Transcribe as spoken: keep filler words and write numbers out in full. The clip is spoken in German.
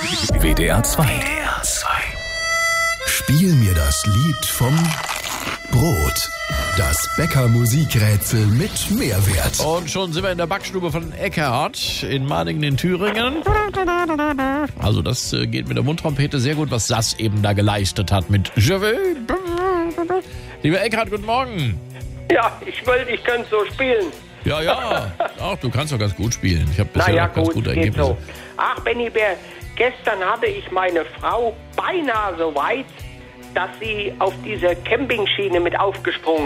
W D R zwei. Spiel mir das Lied vom Brot. Das Bäcker-Musikrätsel mit Mehrwert. Und schon sind wir in der Backstube von Eckhardt in Maningen in Thüringen. Also das äh, geht mit der Mundtrompete sehr gut, was Sass eben da geleistet hat mit Je vais. Lieber Eckhardt, guten Morgen. Ja, ich wollte, ich könnte so spielen. Ja, ja. Ach, du kannst doch ganz gut spielen. Ich habe bisher Naja, auch ganz gut, gute geht Ergebnisse. so. Ach, Benny Bär, gestern hatte ich meine Frau beinahe so weit, dass sie auf diese Campingschiene mit aufgesprungen